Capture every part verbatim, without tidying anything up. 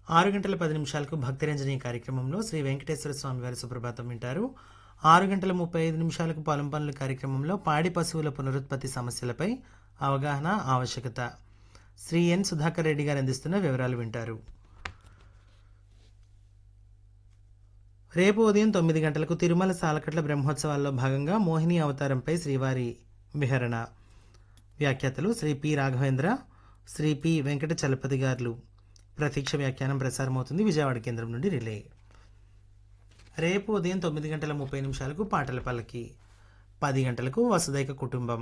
ఆరు గంటల పది నిమిషాలకు భక్తిరంజని కార్యక్రమంలో శ్రీ వెంకటేశ్వర స్వామి వారి సుప్రభాతం వింటారు. ఆరు గంటల ముప్పై ఐదు నిమిషాలకు పొలం పనుల కార్యక్రమంలో పాడి పశువుల పునరుత్పత్తి సమస్యలపై అవగాహన ఆవశ్యకత శ్రీ ఎన్ సుధాకర్ రెడ్డి గారు అందిస్తున్న వివరాలు వింటారు. రేపు ఉదయం తొమ్మిది గంటలకు తిరుమల సాలకట్ల బ్రహ్మోత్సవాల్లో భాగంగా మోహిని అవతారంపై శ్రీవారి విహరణ. వ్యాఖ్యాతలు శ్రీ పి రాఘవేంద్ర, శ్రీ పి వెంకట చలపతి గారు. ప్రత్యక్ష వ్యాఖ్యానం ప్రసారమవుతుంది విజయవాడ కేంద్రం నుండి రిలే. రేపు ఉదయం తొమ్మిది గంటల ముప్పై నిమిషాలకు పాటల పల్లకి, పది గంటలకు వసుదైక కుటుంబం.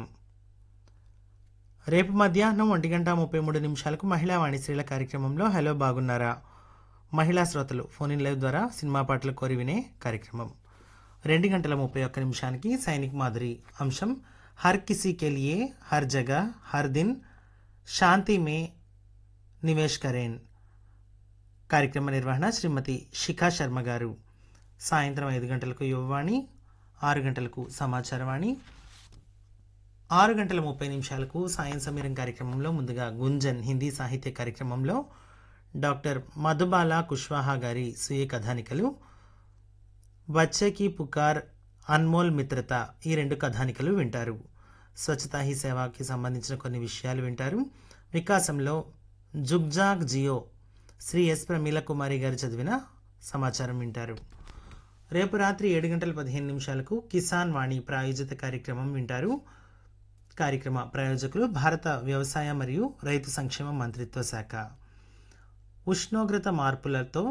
రేపు మధ్యాహ్నం ఒంటి గంట ముప్పై మూడు నిమిషాలకు మహిళా వాణిశ్రీల కార్యక్రమంలో హలో బాగున్నారా మహిళా శ్రోతలు ఫోన్ ఇన్ లైవ్ ద్వారా సినిమా పాటలు కోరి వినే కార్యక్రమం. రెండు గంటల ముప్పై ఒక్క నిమిషానికి సైనిక్ మాదిరి అంశం హర్ కిసీ కే లియే హర్ జగ హర్ దిన్ శాంతి మే నివేష్ కరేన్. కార్యక్రమ నిర్వహణ శ్రీమతి శిఖా శర్మ గారు. సాయంత్రం ఐదు గంటలకు యువవాణి, ఆరు గంటలకు సమాచారవాణి, ఆరు గంటల ముప్పై నిమిషాలకు సాయం సమీరం కార్యక్రమంలో ముందుగా గుంజన్ హిందీ సాహిత్య కార్యక్రమంలో డాక్టర్ మధుబాల కుష్వాహా గారి స్వీయ కథానికలు బచ్చేకి పుకార్, అన్మోల్ మిత్రత ఈ రెండు కథానికలు వింటారు. స్వచ్ఛతా హీ సేవాకి సంబంధించిన కొన్ని విషయాలు వింటారు. వికాసంలో జుగ్జాగ్ జియో శ్రీ ఎస్ ప్రమీల కుమారి గారు చదివిన సమాచారం వింటారు. రేపు రాత్రి ఏడు గంటల పదిహేను నిమిషాలకు కిసాన్ వాణి ప్రాయోజిత కార్యక్రమం వింటారు. కార్యక్రమ ప్రాయోజకులు భారత వ్యవసాయ మరియు రైతు సంక్షేమ మంత్రిత్వ శాఖ. ఉష్ణోగ్రత మార్పులతో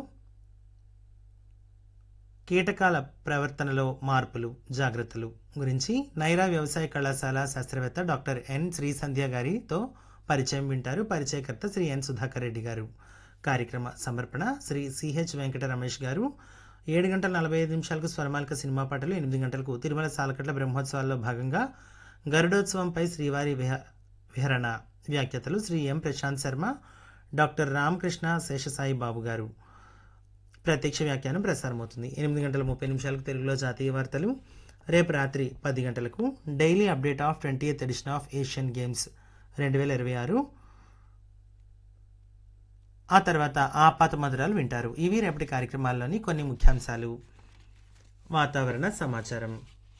కీటకాల ప్రవర్తనలో మార్పులు జాగ్రత్తలు గురించి నైరా వ్యవసాయ కళాశాల శాస్త్రవేత్త డాక్టర్ ఎన్ శ్రీ సంధ్య గారితో పరిచయం వింటారు. పరిచయకర్త శ్రీ ఎన్ సుధాకర్ రెడ్డి గారు. కార్యక్రమ సమర్పణ శ్రీ సిహెచ్ వెంకట రమేష్ గారు. ఏడు గంటల నలభై ఐదు నిమిషాలకు స్వరమాలిక సినిమా పాటలు, ఎనిమిది గంటలకు తిరుమల సాలకట్ల బ్రహ్మోత్సవాల్లో భాగంగా గరుడోత్సవంపై శ్రీవారి విహ విహరణ. వ్యాఖ్యాతలు శ్రీ ఎం ప్రశాంత్ శర్మ, డాక్టర్ రామకృష్ణ శేషసాయి బాబు గారు. ప్రత్యక్ష వ్యాఖ్యానం ప్రసారమవుతుంది. ఎనిమిది గంటల ముప్పై నిమిషాలకు తెలుగులో జాతీయ వార్తలు. రేపు రాత్రి పది గంటలకు daily update of twenty eighth edition of Asian games రెండు వేల ఇరవై ఆరు. ఆ తర్వాత ఆపాత మధురాలు వింటారు. ఇవి రేపటి కార్యక్రమాల్లోని కొన్ని ముఖ్యాంశాలు. వాతావరణ సమాచారం.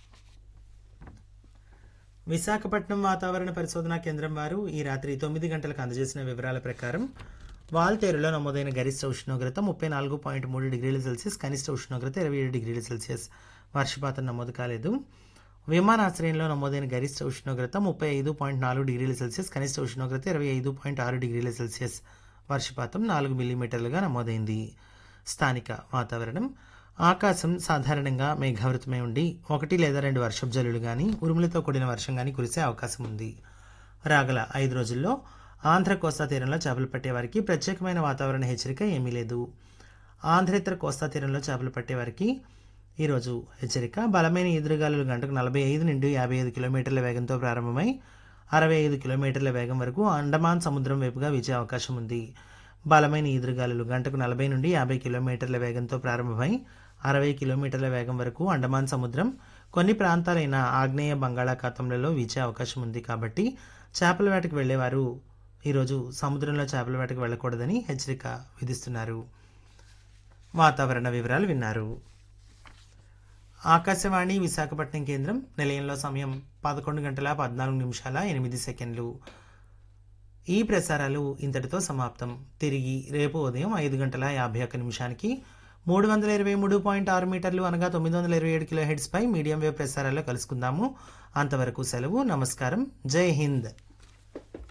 విశాఖపట్నం వాతావరణ పరిశోధనా కేంద్రం వారు ఈ రాత్రి తొమ్మిది గంటలకు అందజేసిన వివరాల ప్రకారం వాల్తేరులో నమోదైన గరిష్ట ఉష్ణోగ్రత ముప్పై నాలుగు పాయింట్ మూడు డిగ్రీల సెల్సియస్, కనిష్ట ఉష్ణోగ్రత ఇరవై ఏడు డిగ్రీల సెల్సియస్. వర్షపాతం నమోదు కాలేదు. విమానాశ్రయంలో నమోదైన గరిష్ట ఉష్ణోగ్రత ముప్పై ఐదు పాయింట్ నాలుగు డిగ్రీల సెల్సియస్, కనిష్ట ఉష్ణోగ్రత ఇరవై ఐదు పాయింట్ ఆరు డిగ్రీల సెల్సియస్. వర్షపాతం నాలుగు మిల్లీమీటర్లుగా నమోదైంది. స్థానిక వాతావరణం. ఆకాశం సాధారణంగా మేఘావృతమై ఉండి ఒకటి లేదా రెండు వర్షపు జల్లులు కానీ ఉరుములతో కూడిన వర్షం కానీ కురిసే అవకాశం ఉంది. రాగల ఐదు రోజుల్లో ఆంధ్ర కోస్తా తీరంలో చేపలు పట్టే వారికి ప్రత్యేకమైన వాతావరణ హెచ్చరిక ఏమీ లేదు. ఆంధ్రేతర కోస్తా తీరంలో చేపలు పట్టే వారికి ఈరోజు హెచ్చరిక. బలమైన ఈదురుగాలులు గంటకు నలభై ఐదు నుండి యాభై ఐదు కిలోమీటర్ల వేగంతో ప్రారంభమై అరవై ఐదు కిలోమీటర్ల వేగం వరకు అండమాన్ సముద్రం వైపుగా వీచే అవకాశం ఉంది. బలమైన ఈదురుగాలులు గంటకు నలభై నుండి యాభై కిలోమీటర్ల వేగంతో ప్రారంభమై అరవై కిలోమీటర్ల వేగం వరకు అండమాన్ సముద్రం, కొన్ని ప్రాంతాలైన ఆగ్నేయ బంగాళాఖాతంలలో వీచే అవకాశం ఉంది. కాబట్టి చేపల వేటకు వెళ్లేవారు ఈరోజు సముద్రంలో చేపల వేటకు వెళ్ళకూడదని హెచ్చరిక విధిస్తున్నారు. వాతావరణ వివరాలు విన్నారు. ఆకాశవాణి విశాఖపట్నం కేంద్రం. నిలయంలో సమయం పదకొండు గంటల పద్నాలుగు నిమిషాల ఎనిమిది సెకండ్లు. ఈ ప్రసారాలు ఇంతటితో సమాప్తం. తిరిగి రేపు ఉదయం ఐదు గంటల యాభై ఒక్క నిమిషానికి మూడు వందల ఇరవై మూడు పాయింట్ ఆరు మీటర్లు అనగా తొమ్మిది వందల ఇరవై ఏడు కిలో హెడ్స్ పై మీడియం వేవ్ ప్రసారాల్లో కలుసుకుందాము. అంతవరకు సెలవు. నమస్కారం. జై హింద్.